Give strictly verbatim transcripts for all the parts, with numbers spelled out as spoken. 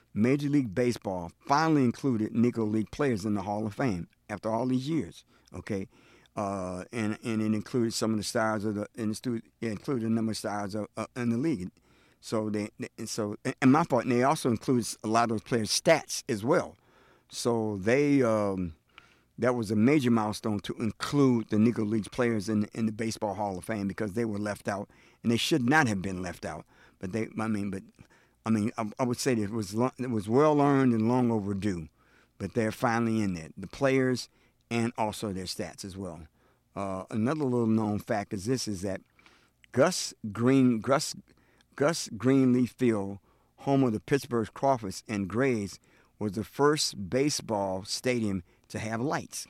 Major League Baseball finally included Negro League players in the Hall of Fame after all these years. Okay, uh, and and it included some of the stars of the in the stu- it included a number of stars of, uh, in the league. So they, they and so and my fault. And they also includes a lot of those players' stats as well. So they um, that was a major milestone to include the Negro League players in in the Baseball Hall of Fame because they were left out and they should not have been left out. But they, I mean, but I mean, I, I would say that it was lo- it was well earned and long overdue. But they're finally in there. The players and also their stats as well. Uh, another little known fact is this: is that Gus Green Gus Gus Greenleaf Field, home of the Pittsburgh Crawfords and Grays, was the first baseball stadium to have lights.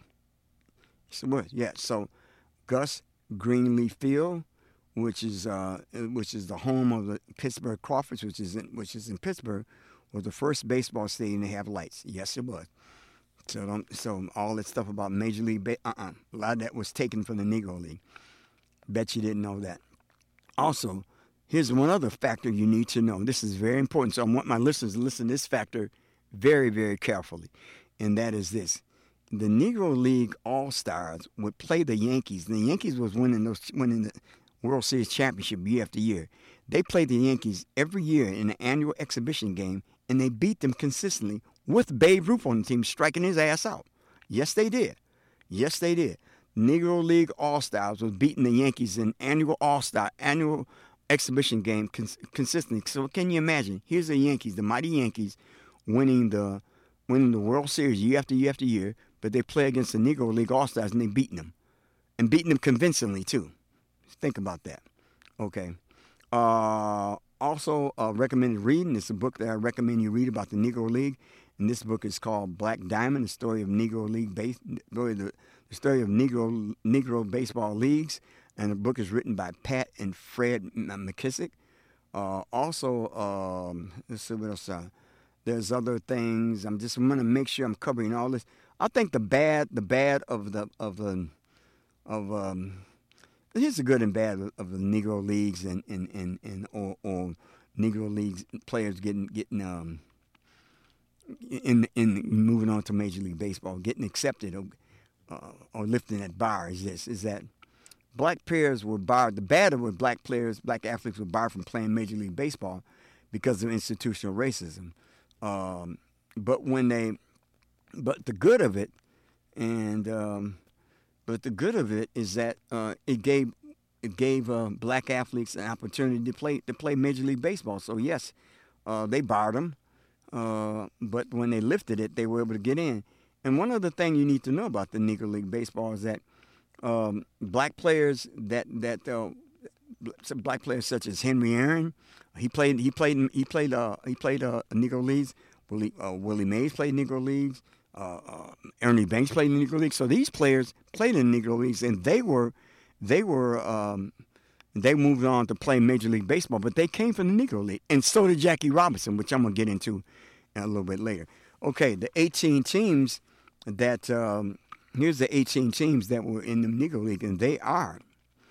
So, yeah, so Gus Greenleaf Field, which is uh, which is the home of the Pittsburgh Crawfords, which is in, which is in Pittsburgh, was the first baseball stadium to have lights. Yes, it was. So, don't, so all that stuff about Major League, ba- uh-uh, a lot of that was taken from the Negro League. Bet you didn't know that. Also, here's one other factor you need to know. This is very important. So I want my listeners to listen to this factor very, very carefully. And that is this. The Negro League All-Stars would play the Yankees. The Yankees was winning those winning the World Series championship year after year. They played the Yankees every year in an annual exhibition game, and they beat them consistently with Babe Ruth on the team striking his ass out. Yes, they did. Yes, they did. Negro League All-Stars was beating the Yankees in annual All-Star, annual exhibition game cons- consistently. So can you imagine? Here's the Yankees, the mighty Yankees, winning the winning the World Series year after year after year, but they play against the Negro League All-Stars and they beating them. And beating them convincingly, too. Think about that. Okay. Uh, also, uh, recommended reading. It's a book that I recommend you read about the Negro League. And this book is called Black Diamond, the story of Negro League base, the, the story of Negro Negro baseball leagues. And the book is written by Pat and Fred McKissick. Uh, also, um, let's see what else. Uh, there's other things. I'm just going to make sure I'm covering all this. I think the bad, the bad of the of the of um, here's the good and bad of, of the Negro leagues and and, and, and or, or Negro leagues players getting getting um in in moving on to Major League Baseball, getting accepted or uh, or lifting that bar is this is that black players were barred. The bad of it, black players, black athletes were barred from playing Major League Baseball because of institutional racism. Um, but when they, but the good of it, and um, but the good of it is that uh, it gave it gave uh, black athletes an opportunity to play to play Major League Baseball. So yes, uh, they barred them, uh, but when they lifted it, they were able to get in. And one other thing you need to know about the Negro League Baseball is that um, black players that that uh, some black players such as Henry Aaron, he played he played he played uh, he played uh, Negro leagues. Willie uh, Willie Mays played Negro leagues. Uh, uh, Ernie Banks played in the Negro leagues. So these players played in the Negro leagues, and they were they were um, they moved on to play Major League Baseball, but they came from the Negro League, and so did Jackie Robinson, which I'm gonna get into a little bit later. Okay, the eighteen teams that um, here's the eighteen teams that were in the Negro League, and they are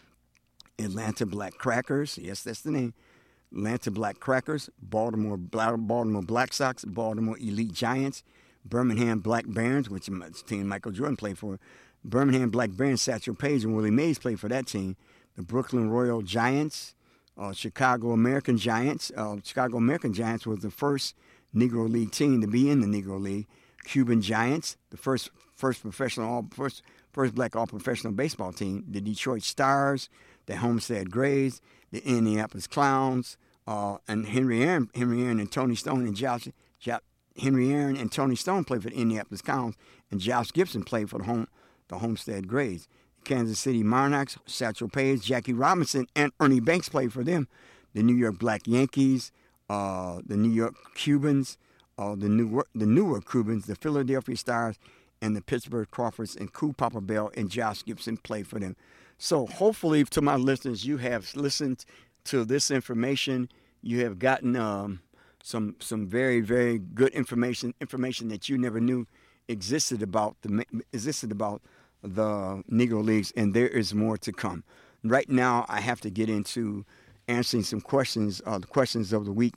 Atlanta Black Crackers. Yes, that's the name. Atlanta Black Crackers, Baltimore Baltimore Black Sox, Baltimore Elite Giants, Birmingham Black Barons, which is the team Michael Jordan played for. Birmingham Black Barons, Satchel Paige and Willie Mays played for that team. The Brooklyn Royal Giants, uh, Chicago American Giants. Uh, Chicago American Giants was the first Negro League team to be in the Negro League. Cuban Giants, the first first professional all first first black all professional baseball team. The Detroit Stars, the Homestead Grays, the Indianapolis Clowns, uh, and Henry Aaron, Henry Aaron and Tony Stone and Josh, Josh Henry Aaron and Tony Stone played for the Indianapolis Clowns, and Josh Gibson played for the home the Homestead Grays. Kansas City Monarchs, Satchel Paige, Jackie Robinson, and Ernie Banks played for them. The New York Black Yankees, uh, the New York Cubans, uh, the New the Newark Cubans, the Philadelphia Stars, and the Pittsburgh Crawfords, and Cool Papa Bell and Josh Gibson played for them. So hopefully to my listeners, you have listened to this information. You have gotten um, some some very, very good information, information that you never knew existed about the existed about the Negro Leagues, and there is more to come. Right now, I have to get into answering some questions, uh, the questions of the week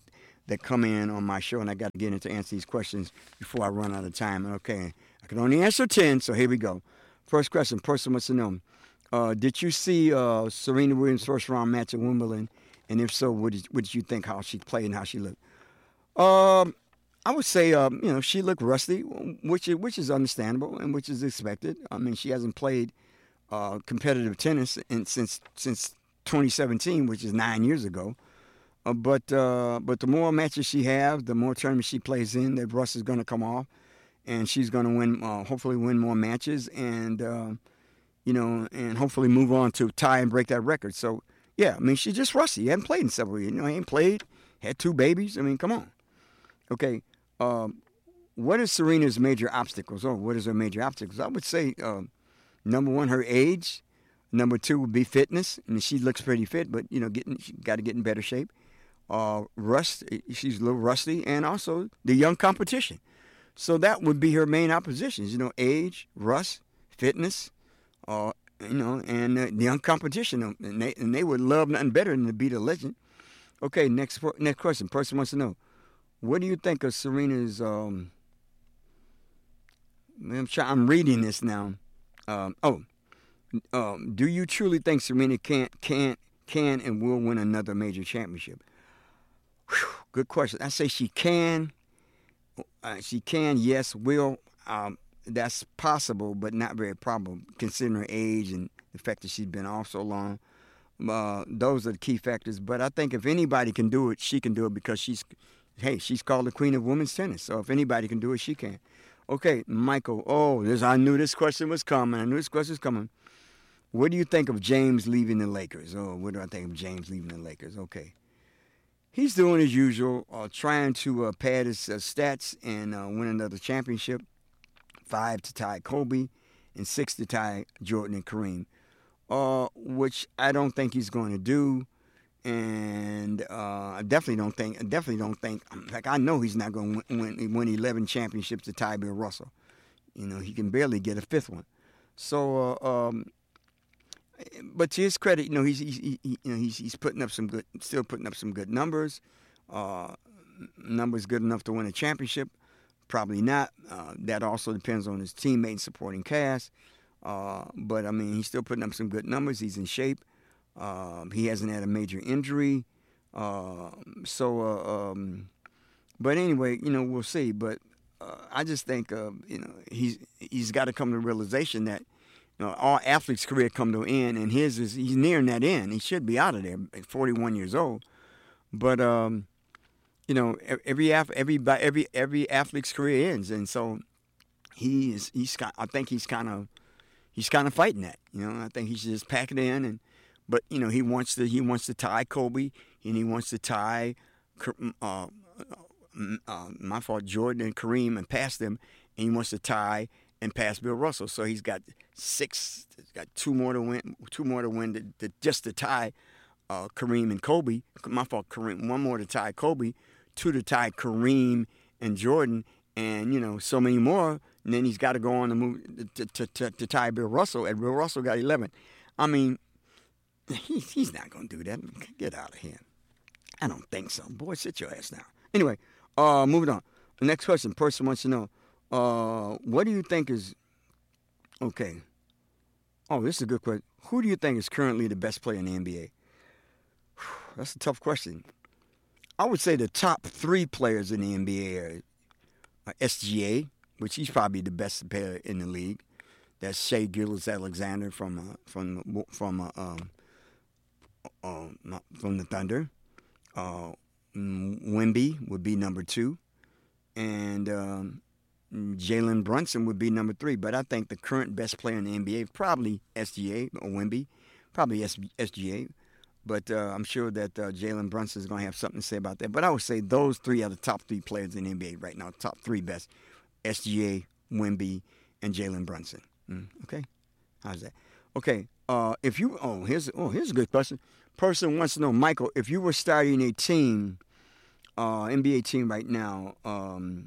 that come in on my show, and I got to get into answer these questions before I run out of time. Okay, I can only answer ten, so here we go. First question, person wants to know, uh, did you see uh, Serena Williams' first round match at Wimbledon? And if so, what did, what did you think how she played and how she looked? Um, I would say, um, you know, she looked rusty, which is, which is understandable and which is expected. I mean, she hasn't played uh, competitive tennis in, since since twenty seventeen, which is nine years ago. Uh, but uh, but the more matches she has, the more tournaments she plays in, that rust is going to come off, and she's going to win, uh, hopefully win more matches, and uh, you know, and hopefully move on to tie and break that record. So yeah, I mean, she's just rusty. She hasn't played in several years. You know, ain't played, had two babies. I mean, come on. Okay, um, what is Serena's major obstacles? Oh, what is her major obstacles? I would say uh, number one, her age. Number two would be fitness. I mean, she looks pretty fit, but you know, getting she got to get in better shape. Uh, rust, she's a little rusty, and also the young competition. So that would be her main oppositions. You know, age, rust, fitness, uh, you know, and uh, the young competition. And they and they would love nothing better than to beat a legend. Okay, next next question. Person wants to know, what do you think of Serena's? Um, I'm trying, I'm reading this now. Um, oh. Um, do you truly think Serena can can can and will win another major championship? Whew, good question. I say she can. Uh, she can. Yes, will. Um, that's possible, but not very probable, considering her age and the fact that she's been off so long. Uh, those are the key factors. But I think if anybody can do it, she can do it because she's, hey, she's called the queen of women's tennis. So if anybody can do it, she can. Okay, Michael. Oh, this I knew this question was coming. I knew this question was coming. What do you think of James leaving the Lakers? Oh, what do I think of James leaving the Lakers? Okay. He's doing as usual, uh, trying to uh, pad his uh, stats and uh, win another championship. Five to tie Kobe and six to tie Jordan and Kareem, uh, which I don't think he's going to do. And uh, I definitely don't think, I definitely don't think, in fact, I know he's not going to win, win, win eleven championships to tie Bill Russell. You know, he can barely get a fifth one. So, uh, um, but to his credit, you know, he's, he's he, you know he's he's putting up some good, still putting up some good numbers. Uh, numbers good enough to win a championship? Probably not. Uh, that also depends on his teammates and supporting cast. Uh, but I mean, he's still putting up some good numbers. He's in shape. Uh, he hasn't had a major injury. Uh, so, uh, um, but anyway, you know, we'll see. But uh, I just think, uh, you know, he's he's got to come to the realization that. You know, all athletes' career come to an end, and his is he's nearing that end. He should be out of there at forty-one years old. But um, you know, every every every every athlete's career ends, and so he is he's I think he's kind of he's kind of fighting that. You know, I think he's just packing it in, and but you know he wants to he wants to tie Kobe, and he wants to tie uh, uh, my fault Jordan and Kareem and pass them, and he wants to tie. And pass Bill Russell, so he's got six. He's got two more to win. Two more to win, to, to, just to tie uh, Kareem and Kobe. My fault, Kareem. One more to tie Kobe. Two to tie Kareem and Jordan, and you know so many more. And then he's got to go on to move to, to, to, to tie Bill Russell. And Bill Russell got eleven. I mean, he, he's not going to do that. Get out of here. I don't think so. Boy, sit your ass down. Anyway, uh, moving on. The next question. Person wants to know. Uh, what do you think is okay? Oh, this is a good question. Who do you think is currently the best player in the N B A? That's a tough question. I would say the top three players in the N B A are, are S G A, which he's probably the best player in the league. That's Shai Gilgeous-Alexander from uh, from from uh, um, uh, from the Thunder. Uh, Wemby would be number two, and um, Jalen Brunson would be number three, but I think the current best player in the N B A is probably S G A or Wemby, probably S G A. But uh, I'm sure that uh, Jalen Brunson is going to have something to say about that. But I would say those three are the top three players in the N B A right now, top three best. S G A, Wemby, and Jalen Brunson. Mm, okay? How's that? Okay. Uh, if you oh here's oh here's a good question. Person wants to know, Michael, if you were starting a team, uh, N B A team right now, um,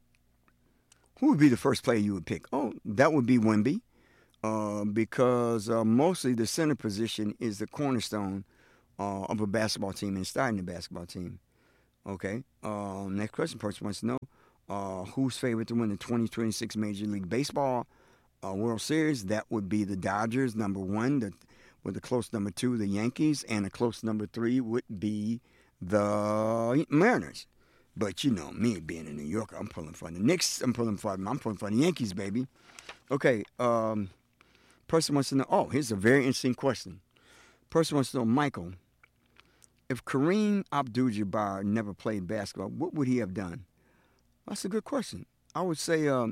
who would be the first player you would pick? Oh, that would be Wemby, uh, because uh, mostly the center position is the cornerstone uh, of a basketball team and starting a basketball team. Okay. Um, next question. Person wants to know uh, who's favorite to win the twenty twenty-six Major League Baseball uh, World Series. That would be the Dodgers, number one. The, with a close number two, the Yankees, and a close number three would be the Mariners. But you know me being a New Yorker, I'm pulling for the Knicks. I'm pulling for I'm pulling for the Yankees, baby. Okay. Um, person wants to know. Oh, here's a very interesting question. Person wants to know, Michael, if Kareem Abdul-Jabbar never played basketball, what would he have done? That's a good question. I would say um,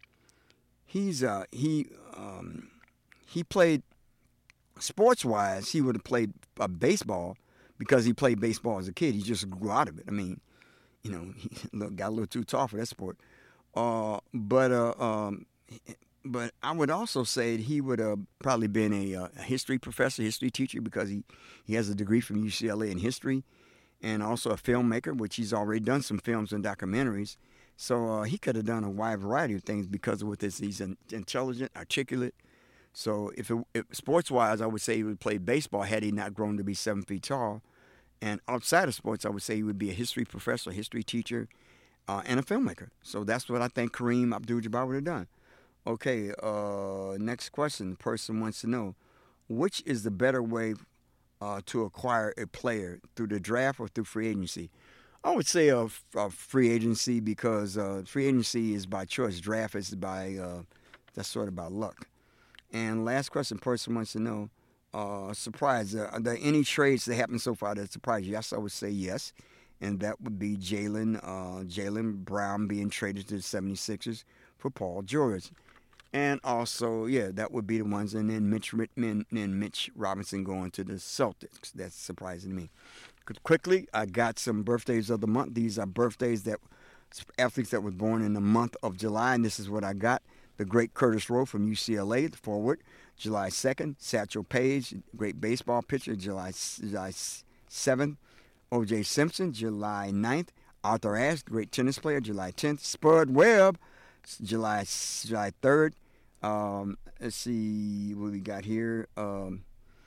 he's uh, he um, he played sports-wise. He would have played uh, baseball because he played baseball as a kid. He just grew out of it. I mean, you know, he got a little too tall for that sport. Uh, but uh, um, but I would also say he would have probably been a, a history professor, history teacher, because he, he has a degree from U C L A in history, and also a filmmaker, which he's already done some films and documentaries. So uh, he could have done a wide variety of things because of what this. He's intelligent, articulate. So if, it, if sports-wise, I would say he would play baseball had he not grown to be seven feet tall. And outside of sports, I would say he would be a history professor, history teacher, uh, and a filmmaker. So that's what I think Kareem Abdul-Jabbar would have done. Okay, uh, next question. The person wants to know, which is the better way uh, to acquire a player, through the draft or through free agency? I would say a, a free agency because uh, free agency is by choice. Draft is by, uh, that's sort of by luck. And last question, person wants to know, uh, surprise, uh, are there any trades that happened so far that surprised you? Yes, I would say yes. And that would be Jaylen uh, Jaylen Brown being traded to the seventy-sixers for Paul George. And also, yeah, that would be the ones. And then Mitch Richmond and Mitch Robinson going to the Celtics. That's surprising to me. Quickly, I got some birthdays of the month. These are birthdays that athletes that were born in the month of July, and this is what I got. The great Curtis Rowe from U C L A, the forward, July second. Satchel Paige, great baseball pitcher, July, July seventh. O J Simpson, July ninth. Arthur Ashe, great tennis player, July tenth. Spud Webb, July July third. Um, let's see what we got here. Um,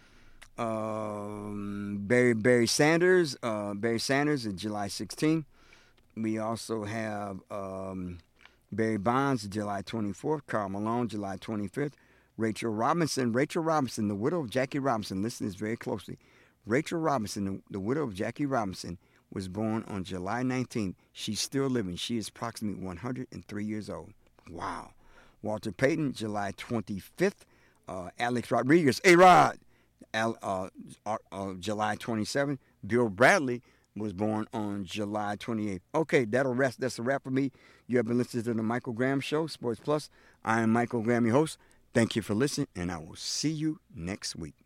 um, Barry Barry Sanders, uh, Barry Sanders, is July sixteenth. We also have um, Barry Bonds, July twenty-fourth. Karl Malone, July twenty-fifth. Rachel Robinson, Rachel Robinson, the widow of Jackie Robinson. Listen to this very closely. Rachel Robinson, the, the widow of Jackie Robinson, was born on July nineteenth. She's still living. She is approximately one hundred three years old. Wow. Walter Payton, July twenty-fifth. Uh, Alex Rodriguez, A-Rod, Al, uh, uh, July twenty-seventh. Bill Bradley was born on July twenty-eighth. Okay, that'll rest. That's a wrap for me. You have been listening to the Michael Graham Show, Sports Plus. I am Michael Graham, your host. Thank you for listening, and I will see you next week.